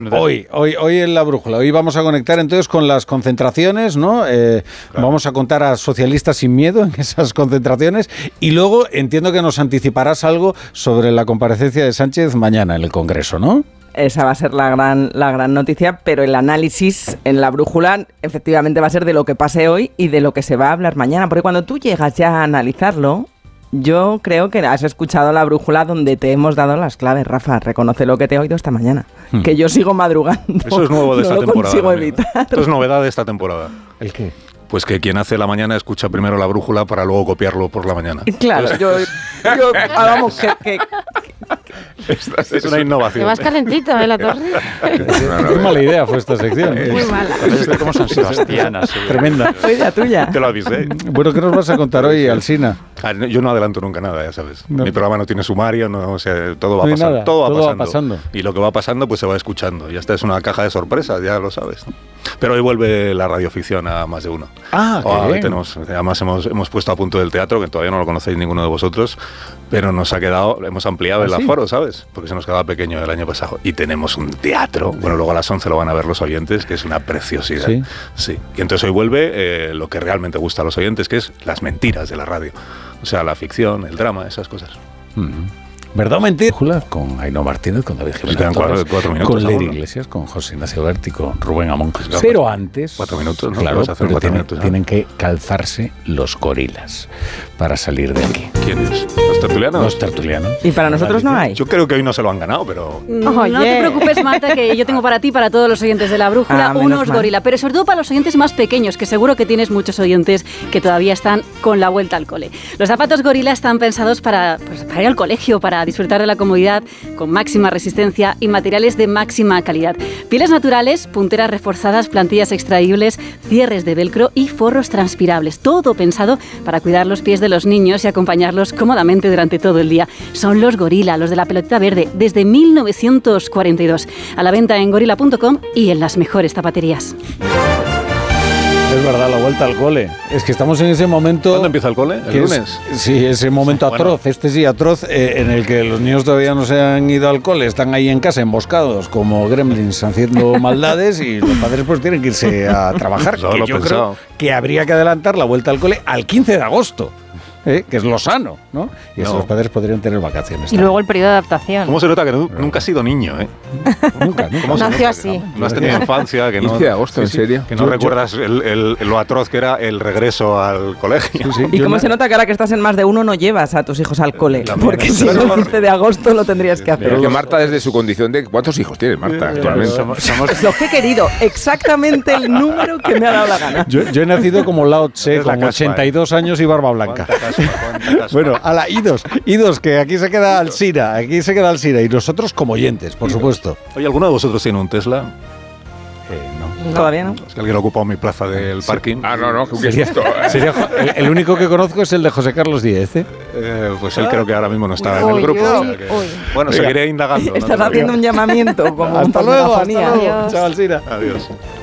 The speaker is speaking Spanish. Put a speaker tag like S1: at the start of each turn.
S1: Hoy en la brújula, hoy vamos a conectar entonces con las concentraciones, ¿no? Claro. Vamos a contar a Socialistas sin Miedo en esas concentraciones y luego entiendo que nos anticiparás algo sobre la comparecencia de Sánchez mañana en el Congreso, ¿no?
S2: Esa va a ser la gran noticia, pero el análisis en la brújula efectivamente va a ser de lo que pase hoy y de lo que se va a hablar mañana, porque cuando tú llegas ya a analizarlo, yo creo que has escuchado la brújula donde te hemos dado las claves, Rafa. Reconoce lo que te he oído esta mañana. Que yo sigo madrugando.
S3: Eso es nuevo de esta temporada.
S2: No lo consigo evitar.
S3: Esto es novedad de esta temporada.
S1: ¿El qué?
S3: Pues que quien hace la mañana escucha primero la brújula para luego copiarlo por la mañana.
S2: Claro, vamos, que
S3: es una innovación.
S4: Te vas calentito, la torre.
S1: Qué mala idea fue esta sección.
S4: Muy mala.
S5: Como San Sebastián.
S1: Tremenda.
S2: Soy la tuya.
S3: Te lo avisé.
S1: Bueno, ¿qué nos vas a contar hoy, Alsina?
S3: Yo no adelanto nunca nada, ya sabes.
S1: No.
S3: Mi programa no tiene sumario, no, o sea, todo va
S1: No hay
S3: pasando.
S1: nada,
S3: Todo va pasando.
S1: pasando.
S3: Y lo que va pasando, pues se va escuchando. Y esta es una caja de sorpresas, ya lo sabes, ¿no? Pero hoy vuelve la radioficción a Más de Uno. Además hemos puesto a punto del teatro, que todavía no lo conocéis ninguno de vosotros, pero hemos ampliado el aforo, ¿sabes? Porque se nos quedaba pequeño el año pasado. Y tenemos un teatro, bueno, luego a las 11 lo van a ver los oyentes, que es una preciosidad. Sí. Y entonces hoy vuelve lo que realmente gusta a los oyentes, que es las mentiras de la radio. O sea, la ficción, el drama, esas cosas.
S1: ¿Verdad o mentira? Con Ainhoa Martínez, con David Jiménez,
S3: quedan 4 minutos,
S1: con Leire
S3: ¿no?
S1: Iglesias, con José Ignacio Berti, con Rubén Amón. Pero antes...
S3: 4 minutos, ¿no?
S1: Claro,
S3: Hacer
S1: pero
S3: 4 minutos, ¿no?
S1: tienen que calzarse los gorilas para salir de aquí.
S3: ¿Quiénes? ¿Los tertulianos?
S1: Los tertulianos.
S2: Y para nosotros no hay.
S3: Yo creo que hoy no se lo han ganado, pero...
S4: No te preocupes, Marta, que yo tengo para ti, para todos los oyentes de la brújula, unos gorila. Pero sobre todo para los oyentes más pequeños, que seguro que tienes muchos oyentes que todavía están con la vuelta al cole. Los zapatos gorila están pensados para ir al colegio, para disfrutar de la comodidad, con máxima resistencia y materiales de máxima calidad. Pieles naturales, punteras reforzadas, plantillas extraíbles, cierres de velcro y forros transpirables. Todo pensado para cuidar los pies de los niños y acompañarlos cómodamente durante todo el día. Son los gorila, los de la pelotita verde, desde 1942. A la venta en gorila.com y en las mejores zapaterías.
S1: Es verdad, la vuelta al cole. Es que estamos en ese momento...
S3: ¿Cuándo empieza el cole? ¿El lunes?
S1: Sí, ese momento atroz, atroz, en el que los niños todavía no se han ido al cole, están ahí en casa emboscados como gremlins haciendo maldades y los padres pues tienen que irse a trabajar. Yo creo que habría que adelantar la vuelta al cole al 15 de agosto. Que es lo sano, ¿no? Y así los padres podrían tener vacaciones.
S4: Y luego el periodo de adaptación.
S3: ¿Cómo se nota que nunca has sido niño,
S1: Nunca.
S4: Nació así.
S3: No has tenido infancia, que no...
S5: 15 de agosto, ¿en serio?
S3: Que no recuerdas lo atroz que era el regreso al colegio.
S2: ¿Y cómo se nota que ahora que estás en Más de Uno no llevas a tus hijos al cole? Porque si no, el 15 de agosto lo tendrías que hacer.
S5: Pero que Marta, desde su condición de... ¿Cuántos hijos tienes, Marta, actualmente?
S2: Es lo que he querido, exactamente el número que me ha dado la gana.
S1: Yo he nacido como Lao Tse, con 82 años y barba blanca. Bueno, idos, que aquí se queda Alsina, y nosotros como oyentes, por supuesto.
S3: Oye, ¿alguno de vosotros tiene un Tesla?
S1: No.
S2: Todavía no.
S3: Es que alguien ha ocupado mi plaza del parking.
S5: No,
S1: Sería el único que conozco es el de José Carlos Díez,
S3: pues él creo que ahora mismo no está en el grupo. O sea que, bueno, seguiré indagando.
S2: Estás haciendo un llamamiento como
S1: hasta luego,
S2: Alsina.
S1: chao, Alsina.
S3: Adiós.